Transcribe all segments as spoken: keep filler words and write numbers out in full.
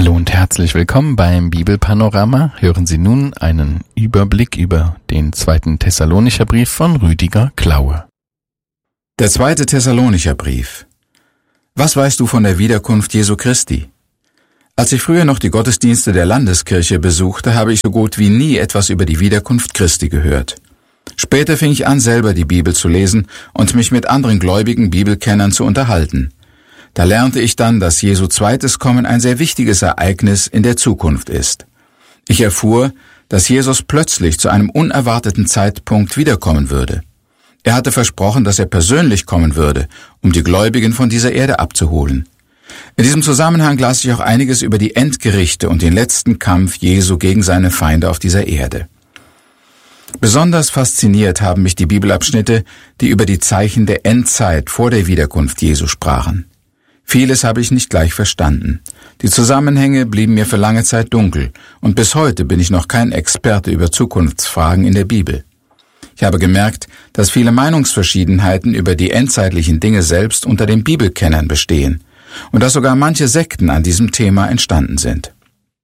Hallo und herzlich willkommen beim Bibelpanorama. Hören Sie nun einen Überblick über den zweiten Thessalonicher Brief von Rüdiger Klaue. Der zweite Thessalonicher Brief. Was weißt du von der Wiederkunft Jesu Christi? Als ich früher noch die Gottesdienste der Landeskirche besuchte, habe ich so gut wie nie etwas über die Wiederkunft Christi gehört. Später fing ich an, selber die Bibel zu lesen und mich mit anderen gläubigen Bibelkennern zu unterhalten. Da lernte ich dann, dass Jesu zweites Kommen ein sehr wichtiges Ereignis in der Zukunft ist. Ich erfuhr, dass Jesus plötzlich zu einem unerwarteten Zeitpunkt wiederkommen würde. Er hatte versprochen, dass er persönlich kommen würde, um die Gläubigen von dieser Erde abzuholen. In diesem Zusammenhang las ich auch einiges über die Endgerichte und den letzten Kampf Jesu gegen seine Feinde auf dieser Erde. Besonders fasziniert haben mich die Bibelabschnitte, die über die Zeichen der Endzeit vor der Wiederkunft Jesu sprachen. Vieles habe ich nicht gleich verstanden. Die Zusammenhänge blieben mir für lange Zeit dunkel, und bis heute bin ich noch kein Experte über Zukunftsfragen in der Bibel. Ich habe gemerkt, dass viele Meinungsverschiedenheiten über die endzeitlichen Dinge selbst unter den Bibelkennern bestehen und dass sogar manche Sekten an diesem Thema entstanden sind.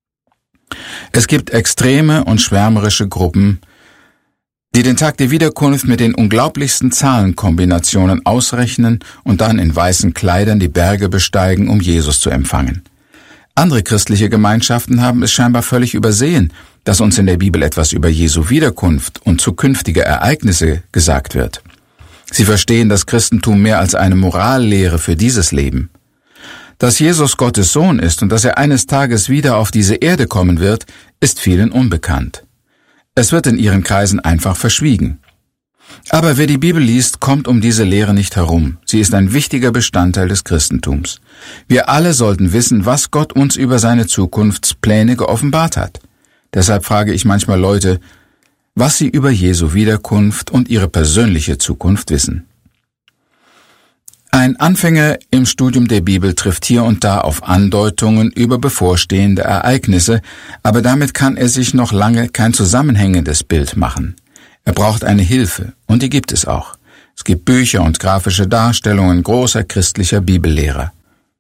Es gibt extreme und schwärmerische Gruppen, die den Tag der Wiederkunft mit den unglaublichsten Zahlenkombinationen ausrechnen und dann in weißen Kleidern die Berge besteigen, um Jesus zu empfangen. Andere christliche Gemeinschaften haben es scheinbar völlig übersehen, dass uns in der Bibel etwas über Jesu Wiederkunft und zukünftige Ereignisse gesagt wird. Sie verstehen das Christentum mehr als eine Morallehre für dieses Leben. Dass Jesus Gottes Sohn ist und dass er eines Tages wieder auf diese Erde kommen wird, ist vielen unbekannt. Es wird in ihren Kreisen einfach verschwiegen. Aber wer die Bibel liest, kommt um diese Lehre nicht herum. Sie ist ein wichtiger Bestandteil des Christentums. Wir alle sollten wissen, was Gott uns über seine Zukunftspläne geoffenbart hat. Deshalb frage ich manchmal Leute, was sie über Jesu Wiederkunft und ihre persönliche Zukunft wissen. Ein Anfänger im Studium der Bibel trifft hier und da auf Andeutungen über bevorstehende Ereignisse, aber damit kann er sich noch lange kein zusammenhängendes Bild machen. Er braucht eine Hilfe, und die gibt es auch. Es gibt Bücher und grafische Darstellungen großer christlicher Bibellehrer.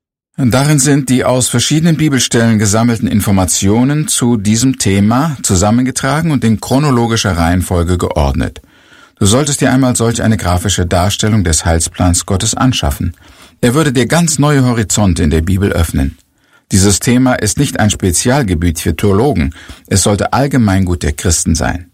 Darin sind die aus verschiedenen Bibelstellen gesammelten Informationen zu diesem Thema zusammengetragen und in chronologischer Reihenfolge geordnet. Du solltest dir einmal solch eine grafische Darstellung des Heilsplans Gottes anschaffen. Er würde dir ganz neue Horizonte in der Bibel öffnen. Dieses Thema ist nicht ein Spezialgebiet für Theologen, es sollte Allgemeingut der Christen sein.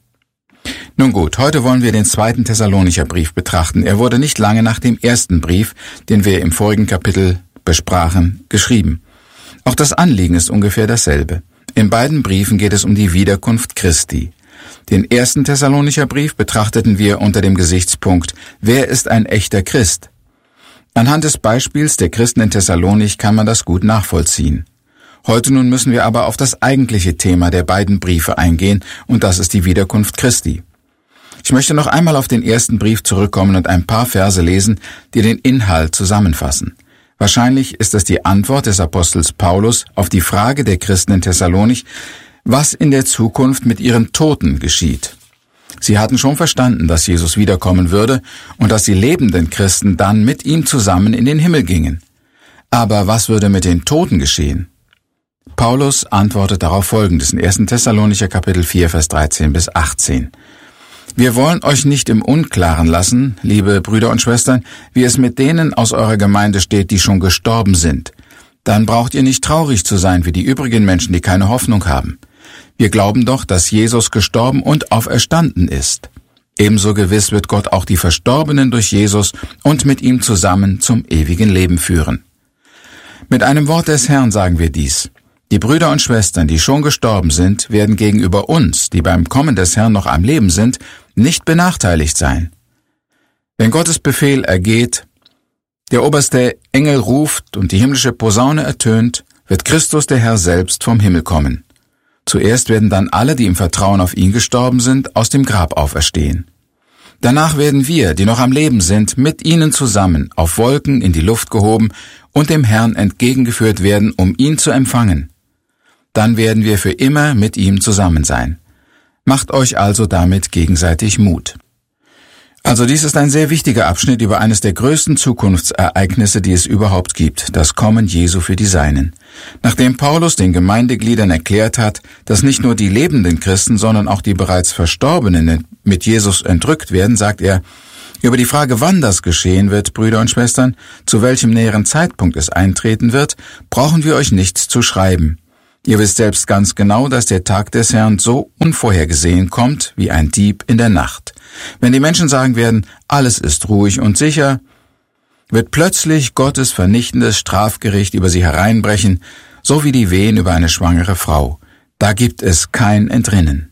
Nun gut, heute wollen wir den zweiten Thessalonicher Brief betrachten. Er wurde nicht lange nach dem ersten Brief, den wir im vorigen Kapitel besprachen, geschrieben. Auch das Anliegen ist ungefähr dasselbe. In beiden Briefen geht es um die Wiederkunft Christi. Den ersten Thessalonicher Brief betrachteten wir unter dem Gesichtspunkt, wer ist ein echter Christ? Anhand des Beispiels der Christen in Thessalonich kann man das gut nachvollziehen. Heute nun müssen wir aber auf das eigentliche Thema der beiden Briefe eingehen, und das ist die Wiederkunft Christi. Ich möchte noch einmal auf den ersten Brief zurückkommen und ein paar Verse lesen, die den Inhalt zusammenfassen. Wahrscheinlich ist es die Antwort des Apostels Paulus auf die Frage der Christen in Thessalonich, was in der Zukunft mit ihren Toten geschieht. Sie hatten schon verstanden, dass Jesus wiederkommen würde und dass die lebenden Christen dann mit ihm zusammen in den Himmel gingen. Aber was würde mit den Toten geschehen? Paulus antwortet darauf Folgendes in ersten Thessalonicher Kapitel vier, Vers dreizehn bis achtzehn. Wir wollen euch nicht im Unklaren lassen, liebe Brüder und Schwestern, wie es mit denen aus eurer Gemeinde steht, die schon gestorben sind. Dann braucht ihr nicht traurig zu sein wie die übrigen Menschen, die keine Hoffnung haben. Wir glauben doch, dass Jesus gestorben und auferstanden ist. Ebenso gewiss wird Gott auch die Verstorbenen durch Jesus und mit ihm zusammen zum ewigen Leben führen. Mit einem Wort des Herrn sagen wir dies. Die Brüder und Schwestern, die schon gestorben sind, werden gegenüber uns, die beim Kommen des Herrn noch am Leben sind, nicht benachteiligt sein. Wenn Gottes Befehl ergeht, der oberste Engel ruft und die himmlische Posaune ertönt, wird Christus der Herr selbst vom Himmel kommen. Zuerst werden dann alle, die im Vertrauen auf ihn gestorben sind, aus dem Grab auferstehen. Danach werden wir, die noch am Leben sind, mit ihnen zusammen auf Wolken in die Luft gehoben und dem Herrn entgegengeführt werden, um ihn zu empfangen. Dann werden wir für immer mit ihm zusammen sein. Macht euch also damit gegenseitig Mut. Also dies ist ein sehr wichtiger Abschnitt über eines der größten Zukunftsereignisse, die es überhaupt gibt, das Kommen Jesu für die Seinen. Nachdem Paulus den Gemeindegliedern erklärt hat, dass nicht nur die lebenden Christen, sondern auch die bereits Verstorbenen mit Jesus entrückt werden, sagt er, über die Frage, wann das geschehen wird, Brüder und Schwestern, zu welchem näheren Zeitpunkt es eintreten wird, brauchen wir euch nichts zu schreiben. Ihr wisst selbst ganz genau, dass der Tag des Herrn so unvorhergesehen kommt wie ein Dieb in der Nacht. Wenn die Menschen sagen werden, alles ist ruhig und sicher, wird plötzlich Gottes vernichtendes Strafgericht über sie hereinbrechen, so wie die Wehen über eine schwangere Frau. Da gibt es kein Entrinnen.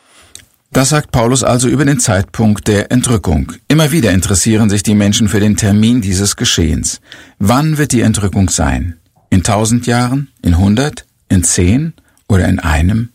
Das sagt Paulus also über den Zeitpunkt der Entrückung. Immer wieder interessieren sich die Menschen für den Termin dieses Geschehens. Wann wird die Entrückung sein? In tausend Jahren? In hundert? In zehn? Oder in einem?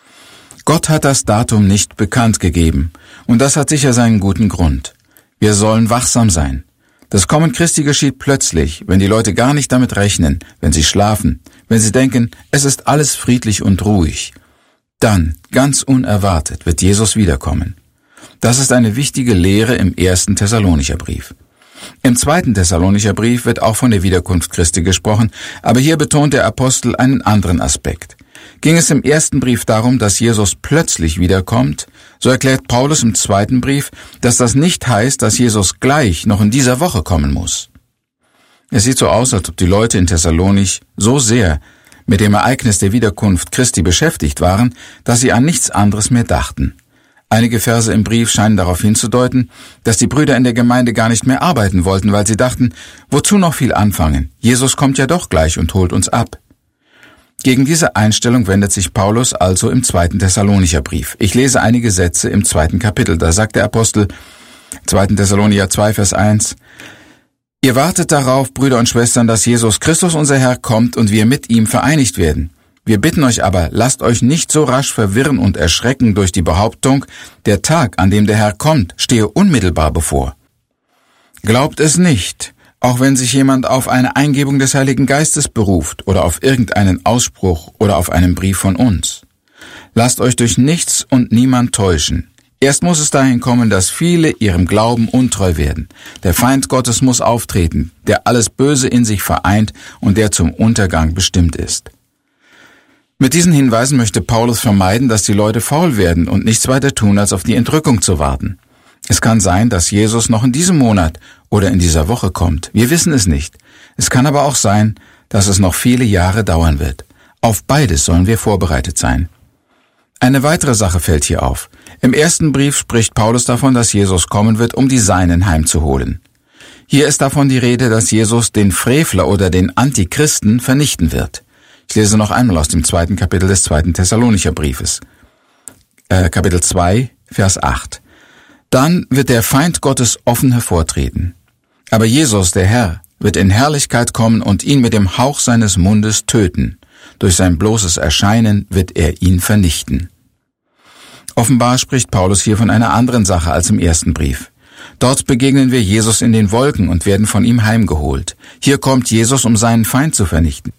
Gott hat das Datum nicht bekannt gegeben, und das hat sicher seinen guten Grund. Wir sollen wachsam sein. Das Kommen Christi geschieht plötzlich, wenn die Leute gar nicht damit rechnen, wenn sie schlafen, wenn sie denken, es ist alles friedlich und ruhig. Dann, ganz unerwartet, wird Jesus wiederkommen. Das ist eine wichtige Lehre im ersten Thessalonicher Brief. Im zweiten Thessalonicher Brief wird auch von der Wiederkunft Christi gesprochen, aber hier betont der Apostel einen anderen Aspekt. Ging es im ersten Brief darum, dass Jesus plötzlich wiederkommt, so erklärt Paulus im zweiten Brief, dass das nicht heißt, dass Jesus gleich noch in dieser Woche kommen muss. Es sieht so aus, als ob die Leute in Thessalonich so sehr mit dem Ereignis der Wiederkunft Christi beschäftigt waren, dass sie an nichts anderes mehr dachten. Einige Verse im Brief scheinen darauf hinzudeuten, dass die Brüder in der Gemeinde gar nicht mehr arbeiten wollten, weil sie dachten, wozu noch viel anfangen? Jesus kommt ja doch gleich und holt uns ab. Gegen diese Einstellung wendet sich Paulus also im zweiten Thessalonicher Brief. Ich lese einige Sätze im zweiten Kapitel. Da sagt der Apostel, zweiten Thessalonicher zwei, Vers eins, Ihr wartet darauf, Brüder und Schwestern, dass Jesus Christus unser Herr kommt und wir mit ihm vereinigt werden. Wir bitten euch aber, lasst euch nicht so rasch verwirren und erschrecken durch die Behauptung, der Tag, an dem der Herr kommt, stehe unmittelbar bevor. Glaubt es nicht, auch wenn sich jemand auf eine Eingebung des Heiligen Geistes beruft oder auf irgendeinen Ausspruch oder auf einen Brief von uns. Lasst euch durch nichts und niemand täuschen. Erst muss es dahin kommen, dass viele ihrem Glauben untreu werden. Der Feind Gottes muss auftreten, der alles Böse in sich vereint und der zum Untergang bestimmt ist. Mit diesen Hinweisen möchte Paulus vermeiden, dass die Leute faul werden und nichts weiter tun, als auf die Entrückung zu warten. Es kann sein, dass Jesus noch in diesem Monat oder in dieser Woche kommt. Wir wissen es nicht. Es kann aber auch sein, dass es noch viele Jahre dauern wird. Auf beides sollen wir vorbereitet sein. Eine weitere Sache fällt hier auf. Im ersten Brief spricht Paulus davon, dass Jesus kommen wird, um die Seinen heimzuholen. Hier ist davon die Rede, dass Jesus den Frevler oder den Antichristen vernichten wird. Ich lese noch einmal aus dem zweiten Kapitel des zweiten Thessalonicher Briefes. Äh, Kapitel zwei, Vers acht. Dann wird der Feind Gottes offen hervortreten. Aber Jesus, der Herr, wird in Herrlichkeit kommen und ihn mit dem Hauch seines Mundes töten. Durch sein bloßes Erscheinen wird er ihn vernichten. Offenbar spricht Paulus hier von einer anderen Sache als im ersten Brief. Dort begegnen wir Jesus in den Wolken und werden von ihm heimgeholt. Hier kommt Jesus, um seinen Feind zu vernichten.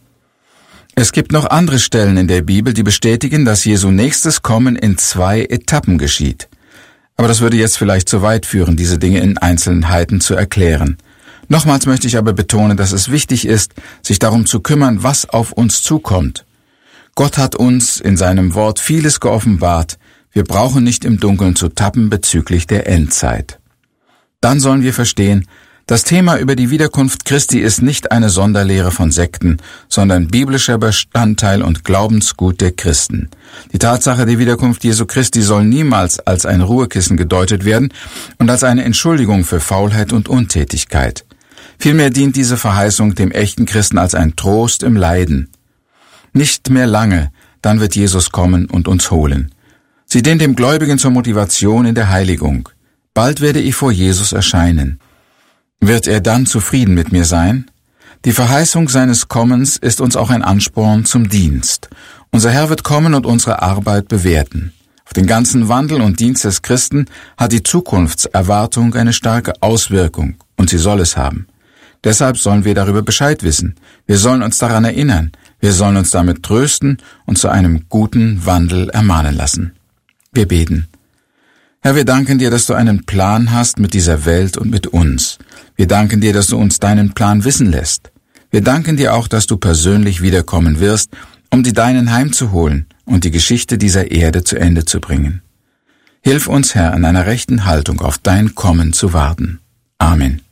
Es gibt noch andere Stellen in der Bibel, die bestätigen, dass Jesu nächstes Kommen in zwei Etappen geschieht. Aber das würde jetzt vielleicht zu weit führen, diese Dinge in Einzelheiten zu erklären. Nochmals möchte ich aber betonen, dass es wichtig ist, sich darum zu kümmern, was auf uns zukommt. Gott hat uns in seinem Wort vieles geoffenbart. Wir brauchen nicht im Dunkeln zu tappen bezüglich der Endzeit. Dann sollen wir verstehen, das Thema über die Wiederkunft Christi ist nicht eine Sonderlehre von Sekten, sondern biblischer Bestandteil und Glaubensgut der Christen. Die Tatsache der Wiederkunft Jesu Christi soll niemals als ein Ruhekissen gedeutet werden und als eine Entschuldigung für Faulheit und Untätigkeit. Vielmehr dient diese Verheißung dem echten Christen als ein Trost im Leiden. Nicht mehr lange, dann wird Jesus kommen und uns holen. Sie dient dem Gläubigen zur Motivation in der Heiligung. Bald werde ich vor Jesus erscheinen. Wird er dann zufrieden mit mir sein? Die Verheißung seines Kommens ist uns auch ein Ansporn zum Dienst. Unser Herr wird kommen und unsere Arbeit bewerten. Auf den ganzen Wandel und Dienst des Christen hat die Zukunftserwartung eine starke Auswirkung, und sie soll es haben. Deshalb sollen wir darüber Bescheid wissen. Wir sollen uns daran erinnern. Wir sollen uns damit trösten und zu einem guten Wandel ermahnen lassen. Wir beten. Herr, wir danken dir, dass du einen Plan hast mit dieser Welt und mit uns. Wir danken dir, dass du uns deinen Plan wissen lässt. Wir danken dir auch, dass du persönlich wiederkommen wirst, um die Deinen heimzuholen und die Geschichte dieser Erde zu Ende zu bringen. Hilf uns, Herr, in einer rechten Haltung auf dein Kommen zu warten. Amen.